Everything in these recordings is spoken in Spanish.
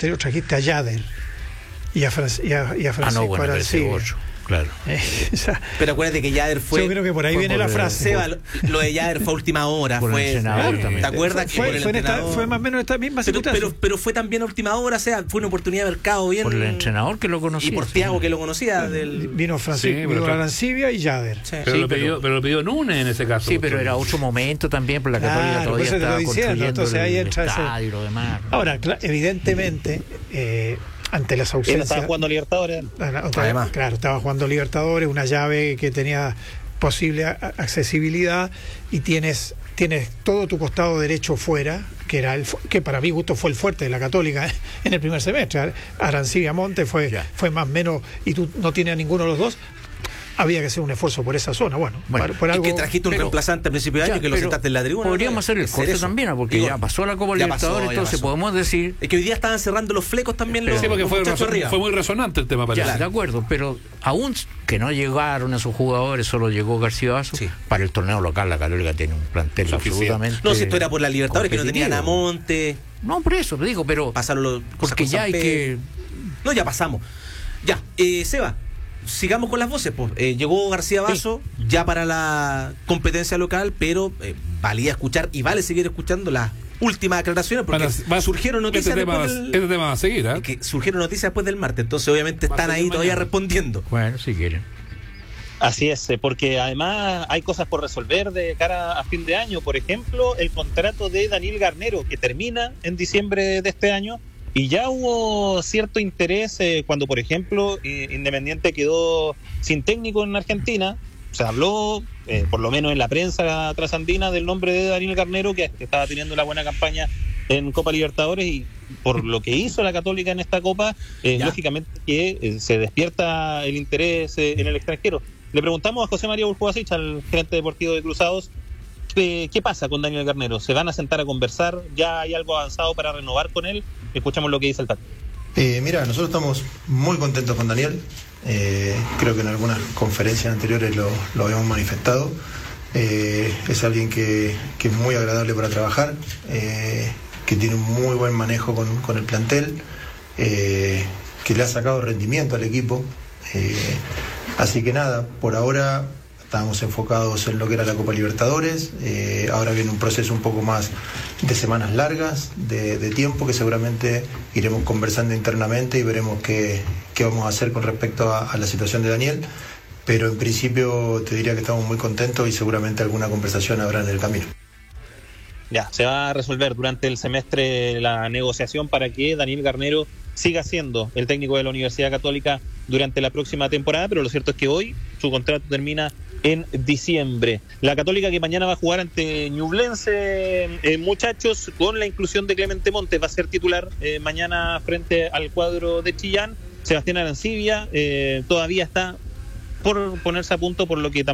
anterior trajiste a Yader y a Francisco Arancibia. Claro. O sea, pero acuérdate que Yader fue... Yo creo que por ahí viene la frase. Seba, lo de Yader fue a última hora. ¿Te acuerdas que por el entrenador? Fue más o menos esta misma situación. Pero fue también a última hora, o sea, fue una oportunidad de mercado bien... Por el entrenador que lo conocía. Y por Thiago que lo conocía. Vino Francisco, vino Arancibia y Yader. Pero lo pidió Núñez en ese caso. Sí, pero era otro momento también, por la Católica todavía estaba construyendo entonces ahí entra estadio y lo demás. Ahora, evidentemente... ante las ausencias. Estaba jugando Libertadores. Además. Claro, estaba jugando Libertadores, una llave que tenía posible accesibilidad y tienes todo tu costado derecho fuera, que para mi gusto fue el fuerte de la Católica en el primer semestre. Arancibia Monte fue más o menos, y tú no tienes a ninguno de los dos. Había que hacer un esfuerzo por esa zona. Bueno, por algo, y que trajiste un reemplazante al principio de año que lo sentaste en la tribuna. Podríamos hacer el corte también, porque ya pasó la Copa Libertadores, entonces podemos decir... Es que hoy día estaban cerrando los flecos también. Sí, porque fue muy resonante el tema para allá. De acuerdo, pero aún que no llegaron esos jugadores, solo llegó García Vaso, para el torneo local la Católica tiene un plantel absolutamente... No, si esto era por la Libertadores, que no tenían a Monte... No, por eso, te digo, pero... Porque ya hay que... No, ya pasamos. Ya, Seba... Sigamos con las voces, pues. Llegó García Vaso ya para la competencia local, pero valía escuchar y vale seguir escuchando las últimas aclaraciones porque surgieron noticias este tema va a seguir, ¿eh? Que surgieron noticias después del martes, entonces obviamente están ahí todavía respondiendo. Bueno, si quieren. Así es, porque además hay cosas por resolver de cara a fin de año. Por ejemplo, el contrato de Daniel Garnero, que termina en diciembre de este año. Y ya hubo cierto interés cuando, por ejemplo, Independiente quedó sin técnico en Argentina. Se habló, por lo menos en la prensa trasandina, del nombre de Daniel Garnero, que estaba teniendo una buena campaña en Copa Libertadores, y por lo que hizo la Católica en esta Copa, lógicamente que se despierta el interés en el extranjero. Le preguntamos a José María Burjubasich, al gerente deportivo de Cruzados, ¿qué pasa con Daniel Garnero? ¿Se van a sentar a conversar? ¿Ya hay algo avanzado para renovar con él? Escuchamos lo que dice el Tato. Mira, nosotros estamos muy contentos con Daniel. Creo que en algunas conferencias anteriores lo habíamos manifestado. Es alguien que es muy agradable para trabajar, que tiene un muy buen manejo con el plantel, que le ha sacado rendimiento al equipo. Así que nada, por ahora estábamos enfocados en lo que era la Copa Libertadores. Ahora viene un proceso un poco más de semanas largas, de tiempo, que seguramente iremos conversando internamente y veremos qué vamos a hacer con respecto a la situación de Daniel. Pero en principio te diría que estamos muy contentos y seguramente alguna conversación habrá en el camino. Ya, se va a resolver durante el semestre la negociación para que Daniel Garnero siga siendo el técnico de la Universidad Católica durante la próxima temporada, pero lo cierto es que hoy su contrato termina en diciembre. La Católica, que mañana va a jugar ante Ñublense, muchachos, con la inclusión de Clemente Montes, va a ser titular mañana frente al cuadro de Chillán. Sebastián Arancibia todavía está por ponerse a punto, por lo que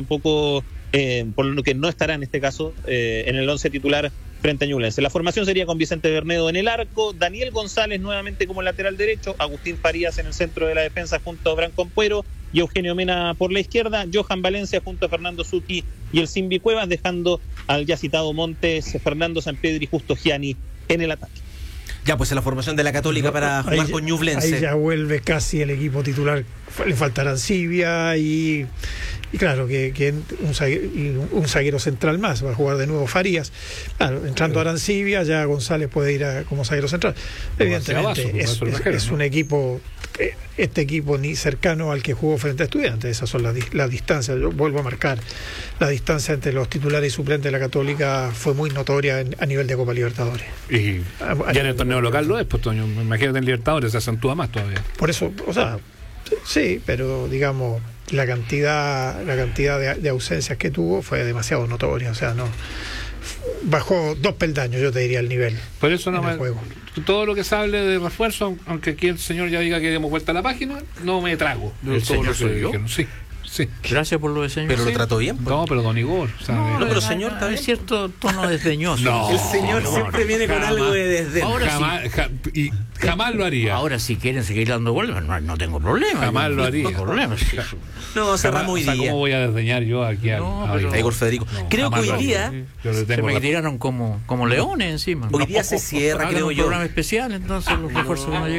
no estará en este caso en el 11 titular frente a Ñublense. La formación sería con Vicente Bernedo en el arco, Daniel González nuevamente como lateral derecho, Agustín Farías en el centro de la defensa junto a Branco Ampuero y Eugenio Mena por la izquierda, Johan Valencia junto a Fernando Zucchi y el Simbi Cuevas, dejando al ya citado Montes, Fernando Sampedri y Justo Gianni en el ataque. Ya, pues en la formación de la Católica para jugar con Ñublense. Ahí ya vuelve casi el equipo titular. Le falta Arancibia y claro, que un zaguero central más. Va a jugar de nuevo Farías. Claro, entrando Arancibia, ya González puede ir como zaguero central. Evidentemente, es un equipo, este equipo ni cercano al que jugó frente a Estudiantes. Esas son las distancias. Yo vuelvo a marcar. La distancia entre los titulares y suplentes de la Católica fue muy notoria a nivel de Copa Libertadores. Y ya en el torneo local lo es, pues, Toño. Imagínate en Libertadores se acentúa más todavía. Por eso, o sea, sí, pero digamos, la cantidad de ausencias que tuvo fue demasiado notoria. O sea, no bajó 2 peldaños, yo te diría, el nivel. Por eso no juego. Todo lo que se hable de refuerzo, aunque aquí el señor ya diga que demos vuelta a la página, no me trago. ¿El señor soy yo? Sí. Gracias por lo de señor. Pero lo trató bien. No, pero don Igor, ¿sabe? No, pero señor, está bien. Es cierto tono desdeñoso. No, el señor siempre viene con algo de desdén. Jamás lo haría. Ahora, si quieren seguir dando vueltas, no tengo problema. Jamás lo haría. No tengo problema. No, cerramos hoy día. ¿Cómo voy a desdeñar yo aquí a Igor Federico? Creo que hoy día se me tiraron como leones encima. Hoy día se cierra, creo yo. Un programa especial, entonces los refuerzos no llegan.